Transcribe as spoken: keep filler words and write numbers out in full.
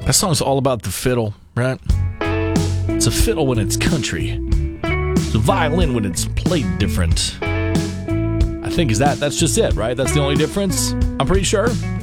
That song's all about the fiddle, right? It's a fiddle when it's country. It's a violin when it's played different. I think is that that's just it, right? That's the only difference. I'm pretty sure.